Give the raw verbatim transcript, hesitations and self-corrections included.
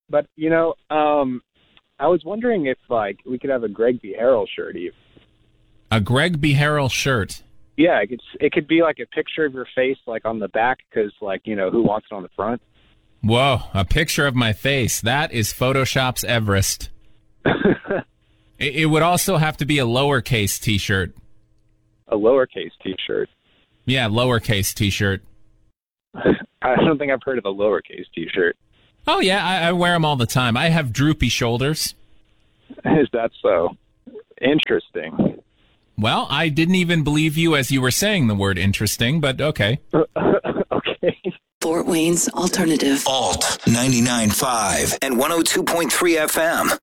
But, you know, um, I was wondering if, like, we could have a Greg B. Harrell shirt even. A Greg B. Harrell shirt? Yeah, it could, it could be, like, a picture of your face, like, on the back, because, like, you know, who wants it on the front? Whoa, a picture of my face. That is Photoshop's Everest. it, it would also have to be a lowercase T-shirt. A lowercase T-shirt? Yeah, lowercase T-shirt. I don't think I've heard of a lowercase T-shirt. Oh, yeah, I, I wear them all the time. I have droopy shoulders. Is that so? Interesting. Well, I didn't even believe you as you were saying the word interesting, but okay. Okay. Fort Wayne's Alternative. Alt ninety-nine point five and one oh two point three F M.